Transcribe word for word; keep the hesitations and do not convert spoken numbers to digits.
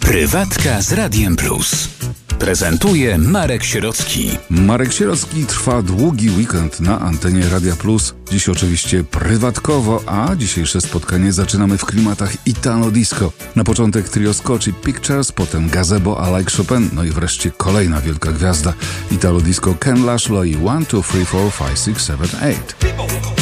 Prywatka z Radiem Plus. Prezentuje Marek Sierocki. Marek Sierocki, trwa długi weekend na antenie Radia Plus. Dziś oczywiście prywatkowo, a dzisiejsze spotkanie zaczynamy w klimatach Italo Disco. Na początek trio Scotch i Pictures, potem Gazebo a like Chopin, no i wreszcie kolejna wielka gwiazda Italo Disco Ken Laszlo i one, two, three, four, five, six, seven, eight.